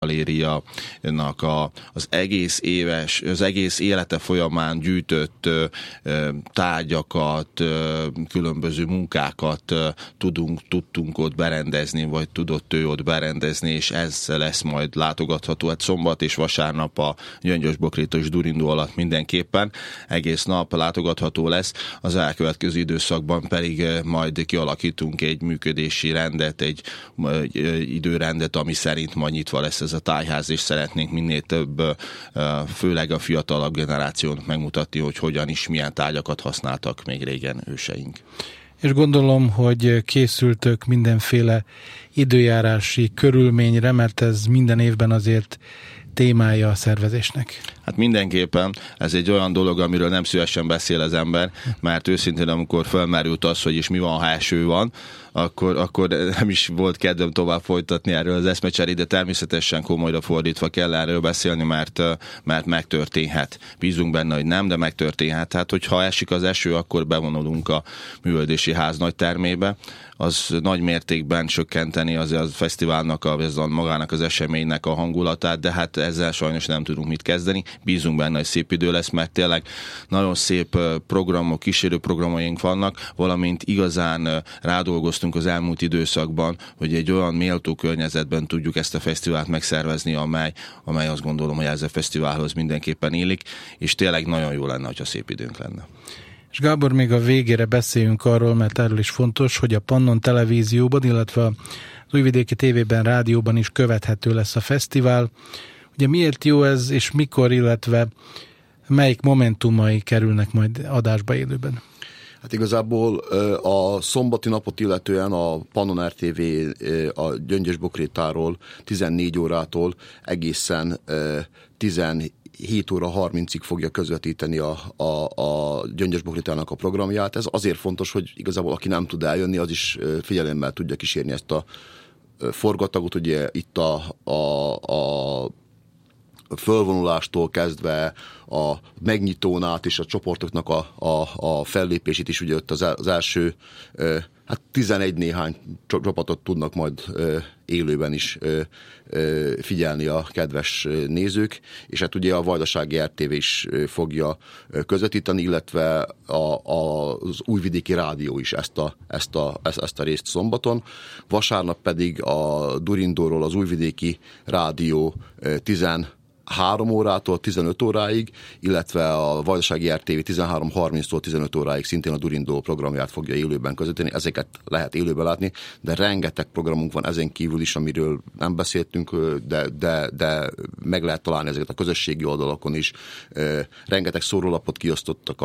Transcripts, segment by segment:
galériának az egész élete folyamán gyűjtött tárgyakat, különböző munkákat tudtunk ott berendezni, vagy tudott ő ott berendezni, és ez lesz majd látogatható. Hát szombat és vasárnap a Gyöngyös-Bokrétos Durindó alatt mindenképpen egész nap látogatható lesz. Az elkövetkező időszakban pedig majd kialakítunk egy működési rendet, egy időrendet, ami szerint majd nyitva lesz ez a tájház, és szeretnénk minél több, főleg a fiatalabb generációnak megmutatni, hogy hogyan is, milyen tárgyakat használtak még régen őseink. És gondolom, hogy készültök mindenféle időjárási körülményre, mert ez minden évben azért témája a szervezésnek. Hát mindenképpen ez egy olyan dolog, amiről nem szívesen beszél az ember, mert őszintén amikor felmerült az, hogy is mi van, ha eső van, akkor nem is volt kedvem tovább folytatni erről az eszmecserét, de természetesen komolyra fordítva kell erről beszélni, mert megtörténhet. Bízunk benne, hogy nem, de megtörténhet. Tehát, hogyha esik az eső, akkor bevonulunk a művelődési ház nagy termébe. Az nagy mértékben csökkenteni az a fesztiválnak, magának az eseménynek a hangulatát, de hát ezzel sajnos nem tudunk mit kezdeni. Bízunk benne, hogy szép idő lesz, mert tényleg nagyon szép programok, kísérő programjaink vannak, valamint igazán rádolgoztunk az elmúlt időszakban, hogy egy olyan méltó környezetben tudjuk ezt a fesztivált megszervezni, amely azt gondolom, hogy ez a fesztiválhoz mindenképpen illik, és tényleg nagyon jó lenne, hogyha szép időnk lenne. És Gábor, még a végére beszéljünk arról, mert erről is fontos, hogy a Pannon Televízióban, illetve az Újvidéki tévében, rádióban is követhető lesz a fesztivál. Ugye miért jó ez, és mikor, illetve melyik momentumai kerülnek majd adásba élőben? Hát igazából a szombati napot illetően a Pannon RTV a Gyöngyös-Bokrétáról 14 órától egészen 17 óra 30-ig fogja közvetíteni a Gyöngyös-Bokrétának a programját. Ez azért fontos, hogy igazából aki nem tud eljönni, az is figyelemmel tudja kísérni ezt a forgatagot. Ugye itt a fölvonulástól kezdve a megnyitónál és a csoportoknak a fellépését is, ugye ott az első 11 néhány csapatot tudnak majd élőben is figyelni a kedves nézők, és hát ugye a Vajdasági RTV is fogja közvetíteni, illetve az Újvidéki Rádió is ezt a részt szombaton. Vasárnap pedig a Durindóról az Újvidéki Rádió 13 órától 15 óráig, illetve a Vajdasági RTV 13:30-tól 15 óráig szintén a Durindó programját fogja élőben közvetíteni. Ezeket lehet élőben látni, de rengeteg programunk van ezen kívül is, amiről nem beszéltünk, de meg lehet találni ezeket a közösségi oldalakon is. Rengeteg szórólapot kiosztottak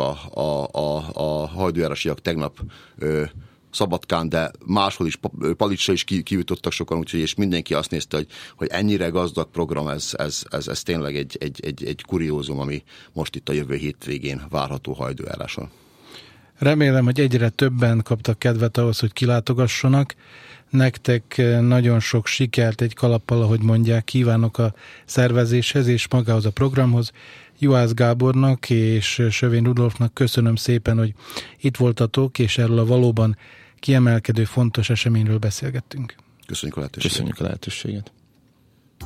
a hajdújárasiak tegnap Szabadkán, de máshol is, Palicsra is kijutottak sokan, úgyhogy és mindenki azt nézte, hogy ennyire gazdag program, ez tényleg egy kuriózum, ami most itt a jövő hétvégén várható hajdújáráson. Remélem, hogy egyre többen kaptak kedvet ahhoz, hogy kilátogassanak. Nektek nagyon sok sikert egy kalappal, ahogy mondják, kívánok a szervezéshez és magához a programhoz. Juhász Gábornak és Sövény Rudolfnak köszönöm szépen, hogy itt voltatok, és erről a valóban kiemelkedő fontos eseményről beszélgettünk. Köszönjük a lehetőséget. Köszönjük a lehetőséget.